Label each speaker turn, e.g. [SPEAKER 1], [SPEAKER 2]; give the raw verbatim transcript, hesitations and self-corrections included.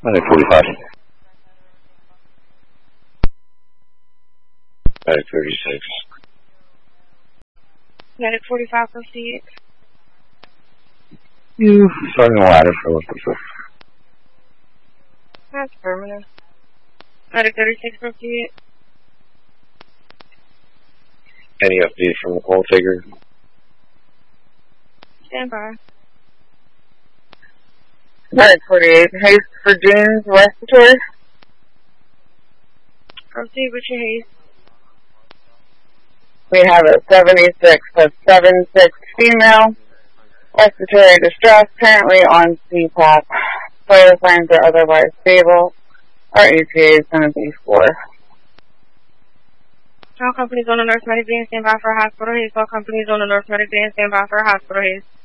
[SPEAKER 1] Medic forty-five. Medic thirty-six.
[SPEAKER 2] Medic forty-five, proceed.
[SPEAKER 1] You starting the ladder for what's the
[SPEAKER 2] That's permanent. Medic thirty-six, proceed.
[SPEAKER 1] Any update from the call taker?
[SPEAKER 2] Stand by.
[SPEAKER 3] Medic forty-eight, haste for James, respiratory.
[SPEAKER 2] Proceed with your haste.
[SPEAKER 3] We have a seventy-six, a seventy-six female, respiratory distress, currently on C PAP. Vital signs are otherwise stable. Our E T A is going to be four.
[SPEAKER 2] All companies on the Nurse Medic Bay and stand by for hospital haste. All companies on the Nurse Medic Bay and stand by for hospital haste.